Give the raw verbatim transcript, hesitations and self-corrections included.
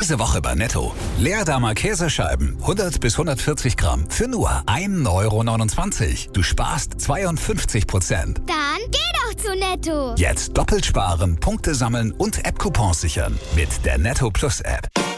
Diese Woche bei Netto. Leerdamer Käsescheiben, hundert bis hundertvierzig Gramm, für nur ein Euro neunundzwanzig. Du sparst zweiundfünfzig Prozent. Dann geh doch zu Netto. Jetzt doppelt sparen, Punkte sammeln und App-Coupons sichern mit der Netto Plus App.